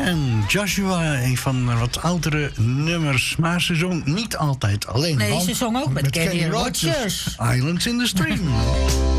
En Joshua, een van wat oudere nummers. Maar ze zong niet altijd alleen. Nee, ze zong ook met Kenny Rogers. Islands in the Stream.